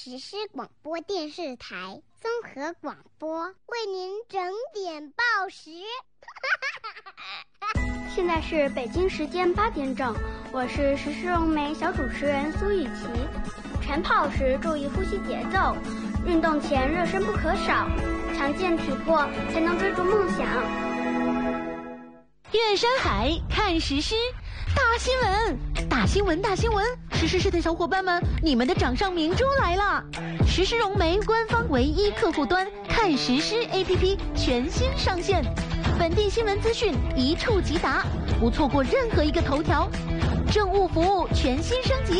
实施广播电视台综合广播为您整点报时。 现在是北京时间8点整，我是时事融媒小主持人苏雨琪。晨跑时注意呼吸节奏，运动前热身不可少，强健体魄才能追逐梦想。 越山海看时施，大新闻，大新闻，大新闻！时施室的小伙伴们，你们的掌上明珠来了！时施融媒官方唯一客户端看时施 APP 全新上线，本地新闻资讯一触即达，不错过任何一个头条。政务服务全新升级。